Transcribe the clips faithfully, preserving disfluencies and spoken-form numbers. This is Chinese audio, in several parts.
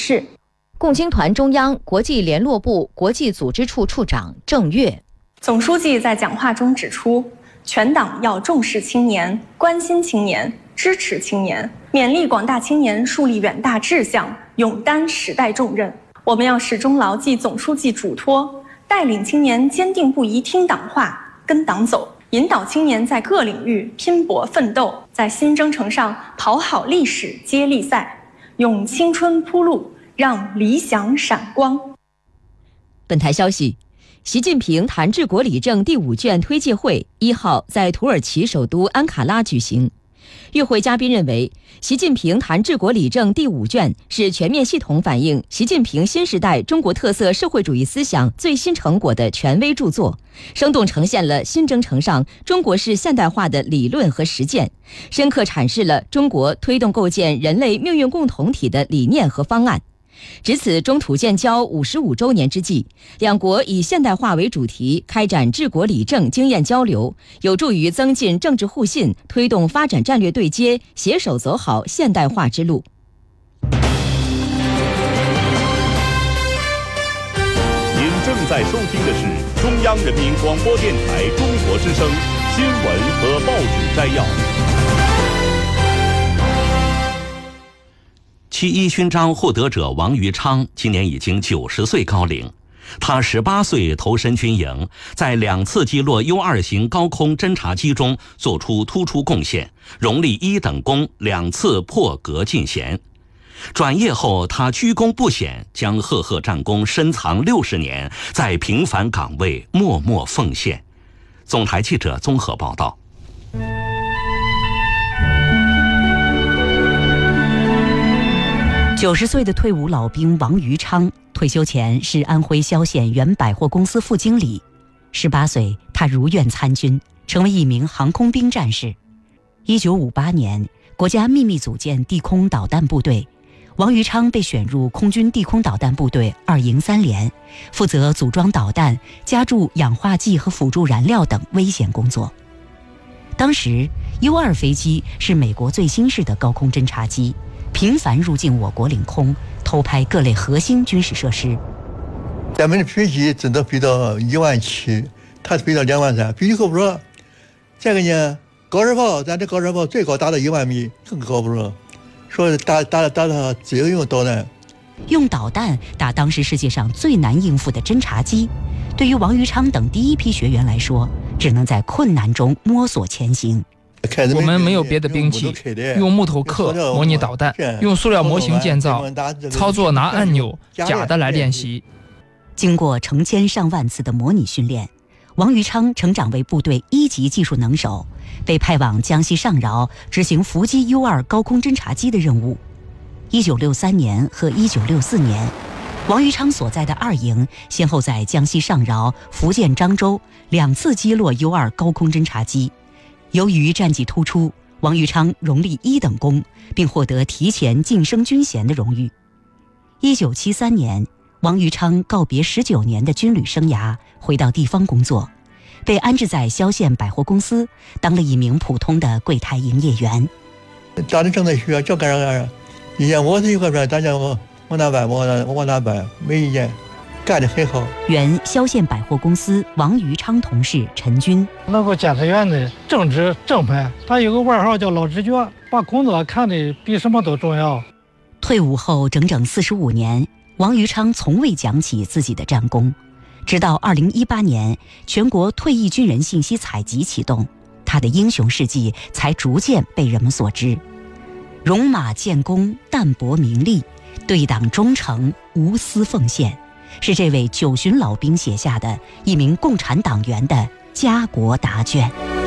示。 共青团中央国际联络部国际组织处处长郑月。 总书记在讲话中指出，全党要重视青年，关心青年，支持青年，勉励广大青年树立远大志向，勇担时代重任。我们要始终牢记总书记嘱托，带领青年坚定不移听党话，跟党走，引导青年在各领域拼搏奋斗，在新征程上跑好历史接力赛，用青春铺路，让理想闪光。 本台消息，习近平谈治国理政第五卷推介会一号在土耳其首都安卡拉举行。与会嘉宾认为，习近平谈治国理政第五卷是全面系统反映习近平新时代中国特色社会主义思想最新成果的权威著作，生动呈现了新征程上中国式现代化的理论和实践，深刻阐释了中国推动构建人类命运共同体的理念和方案。值此中土建交五十五周年之际，两国以现代化为主题开展治国理政经验交流，有助于增进政治互信，推动发展战略对接，携手走好现代化之路。 您正在收听的是中央人民广播电台中国之声新闻和报纸摘要。 七一勋章获得者王于昌今年已经九十岁高龄，他十八岁投身军营，在两次击落 U 二 型高空侦察机中做出突出贡献，荣立一等功，两次破格进衔。转业后，他居功不显，将赫赫战功深藏六十年，在平凡岗位默默奉献。总台记者综合报道。 九十岁的退伍老兵王于昌，退休前是安徽萧县原百货公司副经理。十八岁，他如愿参军，成为一名航空兵战士。一九五八年，国家秘密组建地空导弹部队，王于昌被选入空军地空导弹部队二营三连，负责组装导弹、加注氧化剂和辅助燃料等危险工作。当时 U 二 飞机是美国最新式的高空侦察机，频繁入境我国领空，偷拍各类核心军事设施。 咱们的飞机只能飞到一万七，它飞到两万三，飞机够不着。这个呢，高射炮，咱这高射炮最高达到一万米，更高不着。说打打打打自由用导弹， 用导弹打当时世界上最难应付的侦察机，对于王于昌等第一批学员来说，只能在困难中摸索前行。 我们没有别的兵器，用木头刻模拟导弹，用塑料模型建造，操作拿按钮假的来练习。 经过成千上万次的模拟训练，王于昌成长为部队一级技术能手，被派往江西上饶执行伏击 U 二 高空侦察机的任务。一九六三年和一九六四年，王于昌所在的二营先后在江西上饶、福建漳州两次击落 U 二 高空侦察机。由于战绩突出，王于昌荣立一等功，并获得提前晋升军衔的荣誉。一九七三年，王于昌告别十九年的军旅生涯，回到地方工作，被安置在萧县百货公司，当了一名普通的柜台营业员。 当时正在学，就干啥干啥。以前我是一个说，大家我我哪办我哪我哪办，没意见。干得很好。 原萧县百货公司王于昌同事陈军， 那个监察员呢，正直正派，他有个外号叫老直觉，把工作看得比什么都重要。 退伍后整整四十五年，王于昌从未讲起自己的战功，直到二零一八年全国退役军人信息采集启动，他的英雄事迹才逐渐被人们所知。戎马建功，淡泊名利，对党忠诚，无私奉献，是这位九旬老兵写下的一名共产党员的家国答卷。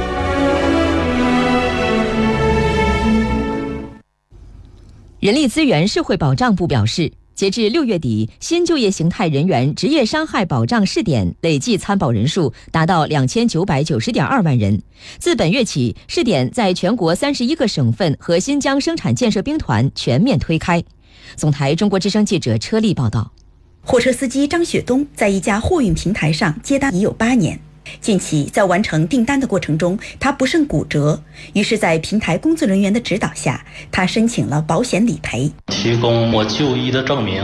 人力资源社会保障部表示，截至六月底，新就业形态人员职业伤害保障试点累计参保人数达到两千九百九十点二万人。自本月起，试点在全国三十一个省份和新疆生产建设兵团全面推开。总台中国之声记者车丽报道。 货车司机张雪东在一家货运平台上接单已有八年。近期在完成订单的过程中，他不慎骨折，于是在平台工作人员的指导下，他申请了保险理赔， 提供我就医的证明，